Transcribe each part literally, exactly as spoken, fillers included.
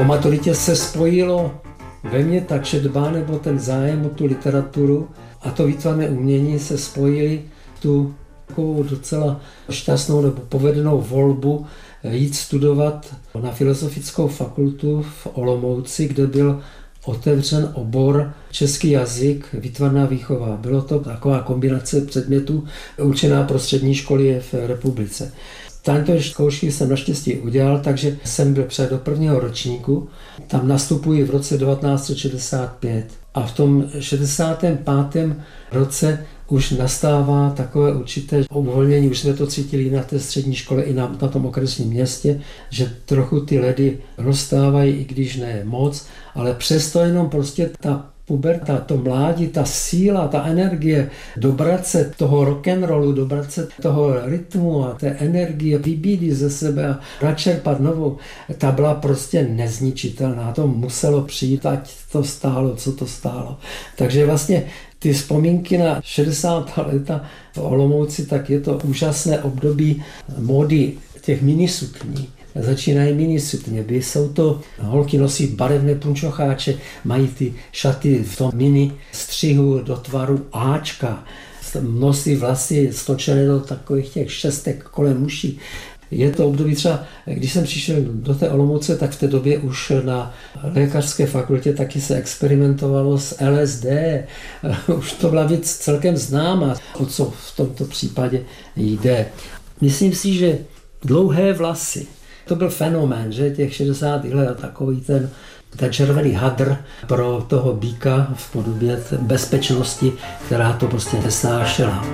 Po maturitě se spojilo ve mně ta četba nebo ten zájem o tu literaturu a to výtvarné umění se spojili tu takovou docela šťastnou nebo povedenou volbu jít studovat na Filozofickou fakultu v Olomouci, kde byl otevřen obor český jazyk, výtvarná výchova. Bylo to taková kombinace předmětů určená pro střední školy v republice. Tento zkoušky jsem naštěstí udělal, takže jsem byl před do prvního ročníku. Tam nastupuji v roce devatenáct set šedesát pět. A v tom šedesátém pátém roce už nastává takové určité uvolnění, už jsme to cítili na té střední škole i na, na tom okresním městě, že trochu ty ledy rozstávají, i když ne moc, ale přesto jenom prostě ta puberta, to mládí, ta síla, ta energie, dobrat se toho rock'n'rollu, dobrat se toho rytmu a té energie, vybídit ze sebe a načerpat novou, ta byla prostě nezničitelná. To muselo přijít, ať to stálo, co to stálo. Takže vlastně ty vzpomínky na šedesátá léta v Olomouci, tak je to úžasné období módy těch minisukní. Začínají minisukně, jsou to holky nosí barevné punčocháče, mají ty šaty v tom mini střihu do tvaru Ačka, nosí vlasy stočené do takových těch šestek kolem uší. Je to období třeba, když jsem přišel do té Olomouce, tak v té době už na lékařské fakultě taky se experimentovalo s L S D. Už to byla věc celkem známá, o co v tomto případě jde. Myslím si, že dlouhé vlasy, to byl fenomén, že těch šedesátých let, takový ten, ten červený hadr pro toho býka v podobě bezpečnosti, která to prostě nesnášela.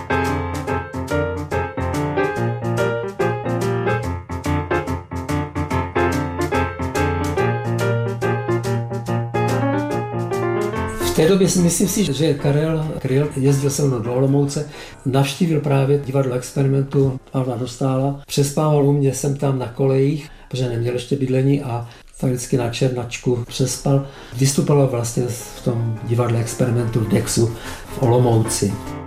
V té době si myslím si, že Karel Kryl jezdil se mnou do Olomouce, navštívil právě divadlo Experimentu Pavla Dostála, přespával u mě, jsem tam na kolejích, protože neměl ještě bydlení a tak vždycky na černačku přespal. Vystupoval vlastně v tom divadle Experimentu v Dexu v Olomouci.